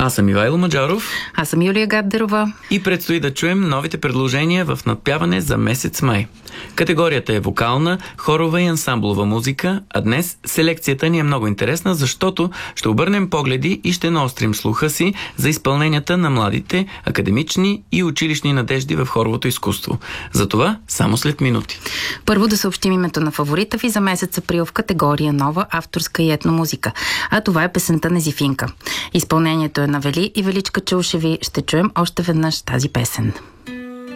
Аз съм Ивайло Маджаров. Аз съм Юлия Гаддерова. И предстои да чуем новите предложения в надпяване за месец май. Категорията е вокална, хорова и ансамблова музика, а днес селекцията ни е много интересна, защото ще обърнем погледи и ще наострим слуха си за изпълненията на младите, академични и училищни надежди в хоровото изкуство. Затова само след минути. Първо да съобщим името на фаворита ви за месец април в категория нова авторска и етномузика. А това е песента Незифинка. Изпълнението е на Вели и Величка Чаушеви. Ще чуем още веднъж тази песен.